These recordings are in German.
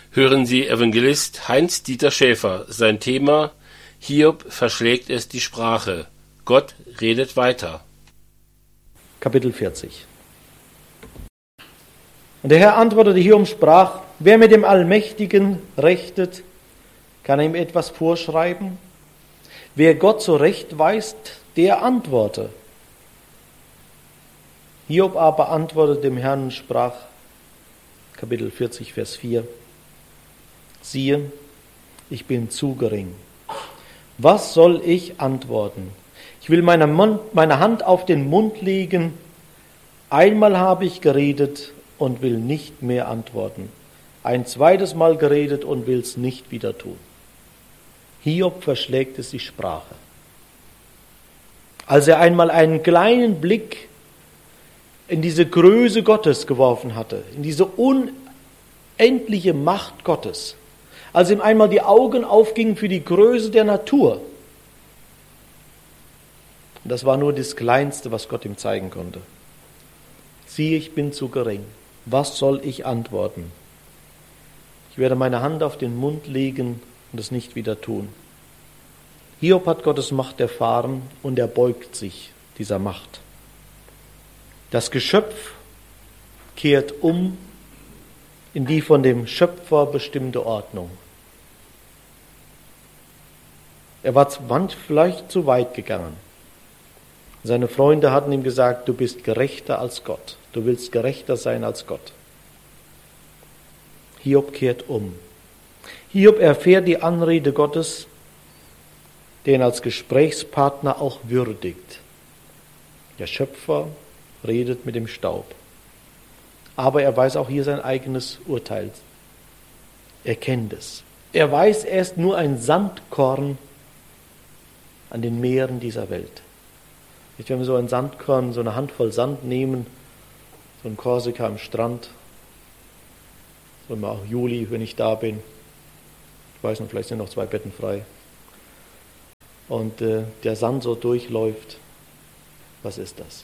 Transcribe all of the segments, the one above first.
Hören Sie Evangelist Heinz-Dieter Schäfer. Sein Thema: Hiob verschlägt es die Sprache. Gott redet weiter. Kapitel 40. Und der Herr antwortete Hiob und sprach: Wer mit dem Allmächtigen rechtet, kann er ihm etwas vorschreiben? Wer Gott zurechtweist, der antworte. Hiob aber antwortete dem Herrn und sprach, Kapitel 40, Vers 4, siehe, ich bin zu gering. Was soll ich antworten? Ich will meine Hand auf den Mund legen. Einmal habe ich geredet und will nicht mehr antworten. Ein zweites Mal geredet und will es nicht wieder tun. Hiob verschlägt es die Sprache. Als er einmal einen kleinen Blick in diese Größe Gottes geworfen hatte, in diese unendliche Macht Gottes, als ihm einmal die Augen aufgingen für die Größe der Natur. Und das war nur das Kleinste, was Gott ihm zeigen konnte. Siehe, ich bin zu gering. Was soll ich antworten? Ich werde meine Hand auf den Mund legen und es nicht wieder tun. Hiob hat Gottes Macht erfahren und er beugt sich dieser Macht. Das Geschöpf kehrt um in die von dem Schöpfer bestimmte Ordnung. Er war vielleicht zu weit gegangen. Seine Freunde hatten ihm gesagt, du bist gerechter als Gott. Du willst gerechter sein als Gott. Hiob kehrt um. Hiob erfährt die Anrede Gottes, der ihn als Gesprächspartner auch würdigt. Der Schöpfer redet mit dem Staub. Aber er weiß auch hier sein eigenes Urteil. Er kennt es. Er weiß, er ist nur ein Sandkorn an den Meeren dieser Welt. Wenn wir so ein Sandkorn, so eine Handvoll Sand nehmen, so in Korsika am Strand, so im Juli, wenn ich da bin, ich weiß noch, vielleicht sind noch 2 Betten frei, und der Sand so durchläuft, was ist das?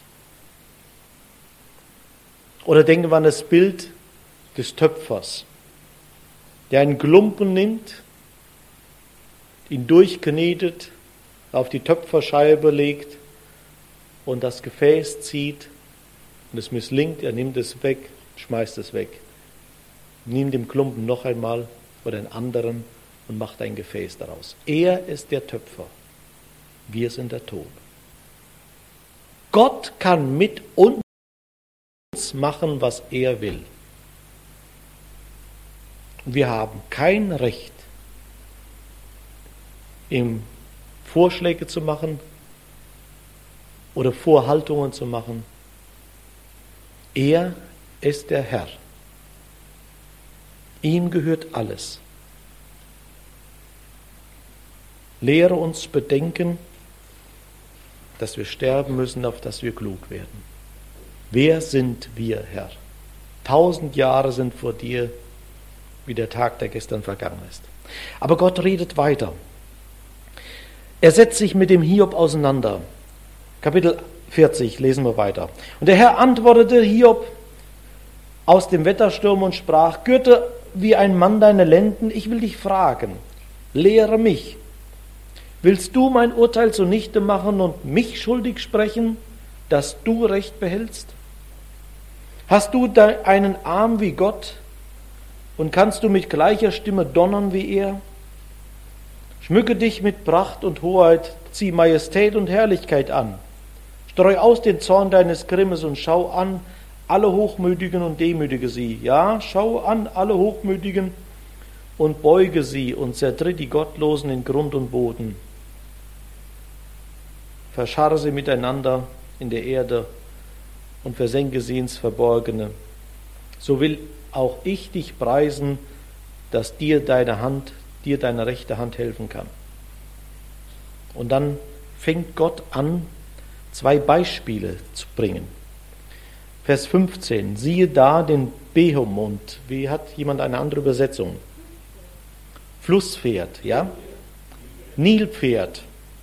Oder denken wir an das Bild des Töpfers, der einen Klumpen nimmt, ihn durchknetet, auf die Töpferscheibe legt und das Gefäß zieht und es misslingt, er nimmt es weg, schmeißt es weg. Nimmt den Klumpen noch einmal oder einen anderen und macht ein Gefäß daraus. Er ist der Töpfer, wir sind der Ton. Gott kann mit uns machen, was er will. Wir haben kein Recht, ihm Vorschläge zu machen oder Vorhaltungen zu machen. Er ist der Herr. Ihm gehört alles. Lehre uns bedenken, dass wir sterben müssen, auf dass wir klug werden. Wer sind wir, Herr? 1000 Jahre sind vor dir wie der Tag, der gestern vergangen ist. Aber Gott redet weiter. Er setzt sich mit dem Hiob auseinander. Kapitel 40, lesen wir weiter. Und der Herr antwortete Hiob aus dem Wettersturm und sprach, gürte wie ein Mann deine Lenden, ich will dich fragen, lehre mich. Willst du mein Urteil zunichte machen und mich schuldig sprechen, dass du Recht behältst? Hast du einen Arm wie Gott und kannst du mit gleicher Stimme donnern wie er? Schmücke dich mit Pracht und Hoheit, zieh Majestät und Herrlichkeit an. Streu aus den Zorn deines Grimmes und schau an alle Hochmütigen und demütige sie. Ja, schau an alle Hochmütigen und beuge sie und zertritt die Gottlosen in Grund und Boden. Verscharre sie miteinander in der Erde und versenke sie ins Verborgene. So will auch ich dich preisen, dass dir deine rechte Hand helfen kann. Und dann fängt Gott an, 2 Beispiele zu bringen. Vers 15, siehe da den Behemund. Wie hat jemand eine andere Übersetzung? Flusspferd, ja? Nilpferd.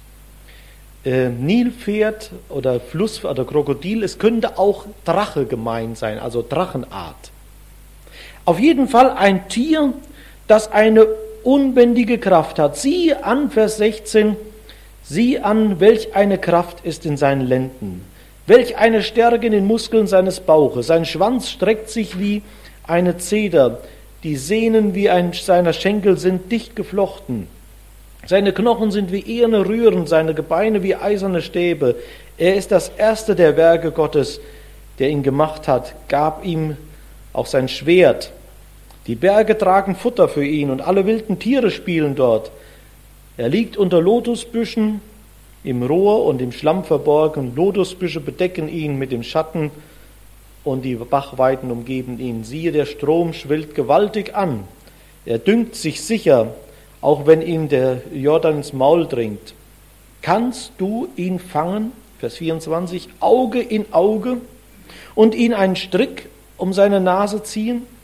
Nilpferd oder Fluss oder Krokodil, es könnte auch Drache gemeint sein, also Drachenart. Auf jeden Fall ein Tier, das eine unbändige Kraft hat. Sieh an, Vers 16, sieh an, welch eine Kraft ist in seinen Lenden, welch eine Stärke in den Muskeln seines Bauches. Sein Schwanz streckt sich wie eine Zeder, die Sehnen wie seiner Schenkel sind dicht geflochten. Seine Knochen sind wie eherne Rühren, seine Gebeine wie eiserne Stäbe. Er ist das erste der Werke Gottes, der ihn gemacht hat, gab ihm auch sein Schwert. Die Berge tragen Futter für ihn und alle wilden Tiere spielen dort. Er liegt unter Lotusbüschen, im Rohr und im Schlamm verborgen. Lotusbüsche bedecken ihn mit dem Schatten und die Bachweiden umgeben ihn. Siehe, der Strom schwillt gewaltig an. Er dünkt sich sicher, auch wenn ihm der Jordan ins Maul dringt. Kannst du ihn fangen, Vers 24, Auge in Auge, und ihn einen Strick um seine Nase ziehen?